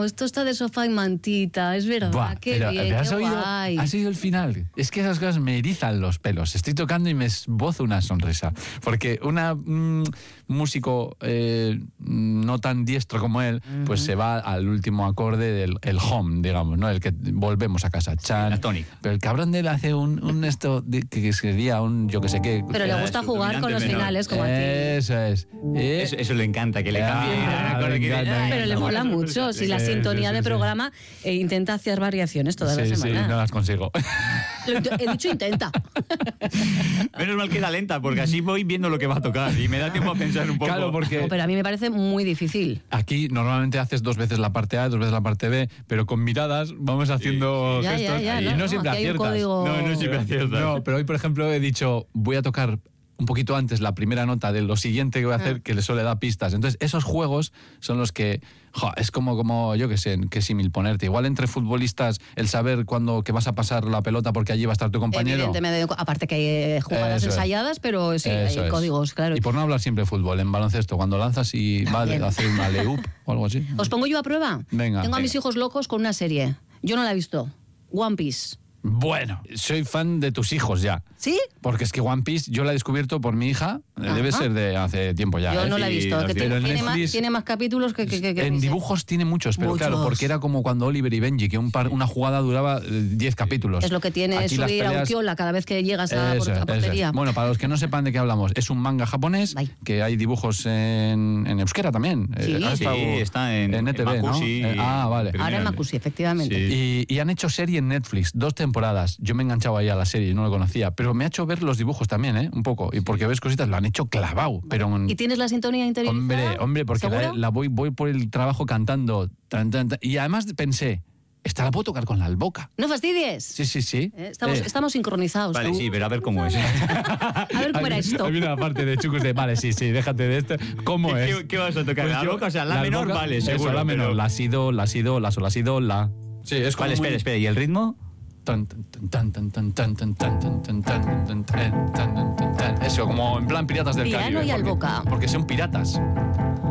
esto está de sofá y mantita, es verdad. Buah, Qué pero bien, ¿has qué oído, guay. has oído el final? Es que esas cosas me erizan los pelos. Estoy tocando y me esbozo una sonrisa. Porque un músico no tan diestro como él, pues se va al último acorde del el home, digamos, ¿no? El que volvemos a casa. Chan. La tónica. Pero el cabrón de él hace un esto que sería un yo que sé qué. Pero le gusta jugar con los dominante menor. finales, como a ti. Eso es. Eso le encanta, que le cambie. me encanta. Pero le mola mucho. Si la sintonía de programa intenta hacer variaciones todas las Sí, semanas. no las consigo. He dicho intenta. Menos mal que era lenta, porque así voy viendo lo que va a tocar y me da tiempo a pensar un poco. Claro, porque No, pero a mí me parece muy difícil. aquí normalmente haces 2 veces la parte A, 2 veces la parte B, pero con miradas vamos haciendo Ya, gestos ya, y no siempre aquí hay un aciertas. código. No siempre aciertas. No, pero hoy, por ejemplo, he dicho, voy a tocar un poquito antes la primera nota de lo siguiente que voy a hacer, que eso le da pistas. Entonces, esos juegos son los que, es como yo que sé, qué símil ponerte. Igual entre futbolistas, el saber cuándo que vas a pasar la pelota porque allí va a estar tu compañero. Evidentemente, aparte que hay jugadas Eso es. ensayadas, pero sí, Eso hay es. códigos, claro. Y por no hablar siempre de fútbol, en baloncesto, cuando lanzas y va También. a hacer una lay-up o algo así. ¿Os pongo yo a prueba? Venga. Tengo a mis hijos locos con una serie. Yo no la he visto. One Piece. Bueno, soy fan de tus hijos ya. ¿Sí? Porque es que One Piece yo la he descubierto por mi hija, debe ser de hace tiempo ya. Yo no la he Sí, visto. los Que pero en tiene, Netflix- tiene más capítulos que En dibujos tiene muchos, pero Muchos. claro, porque era como cuando Oliver y Benji, que una jugada duraba 10 capítulos. Es lo que tiene Aquí las subir a peleas- Utiola cada vez que llegas a Eso es, a eso es. portería. Bueno, para los que no sepan de qué hablamos, es un manga japonés, Ay. que hay dibujos en euskera también. Sí. Ha Sí, estado está en ETV, ¿no? Makushi. Vale. Ahora en Makushi, efectivamente. Sí. Y han hecho serie en Netflix, 2 temporadas. Yo me he enganchado ahí a la serie, no lo conocía. Pero me ha hecho ver los dibujos también, un poco. Y porque ves cositas, lo han hecho clavado. Pero ¿Y tienes la sintonía interiorizada? Hombre, porque ¿Seguro? la voy por el trabajo cantando. Tan, tan, tan. Y además pensé, esta la puedo tocar con la boca. No fastidies. Sí. Estamos sincronizados. Vale, ¿no? sí, pero a ver cómo es. A ver cómo era esto. Hay una parte de Chucus de, vale, sí, déjate de esto. ¿Cómo es? ¿Qué vas a tocar? Pues ¿La yo- boca? O sea, la las menor, bocas- vale, eso, seguro. la menor, pero- la si, do, la si, do, la sol, la si, do, la. Sí, es como Vale, muy- espera. ¿Y el ritmo? Tan, tan, tan, tan, tan, tan, tan, tan, tan, tan, tan, tan, tan, tan, tan. Eso, como en plan piratas del Piano Caribe. y al porque- boca. Porque son piratas.